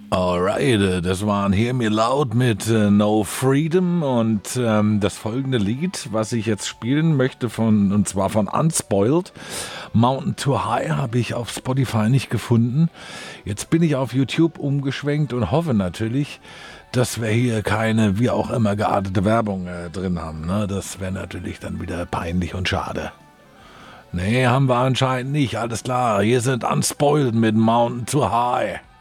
Alright, das waren Hear Me Loud mit No Freedom und das folgende Lied, was ich jetzt spielen möchte, und zwar von Unspoiled, Mountain to High, habe ich auf Spotify nicht gefunden. Jetzt bin ich auf YouTube umgeschwenkt und hoffe natürlich, dass wir hier keine, wie auch immer, geartete Werbung drin haben. Ne? Das wäre natürlich dann wieder peinlich und schade. Nee, haben wir anscheinend nicht. Alles klar, hier sind Unspoiled mit Mountain to High.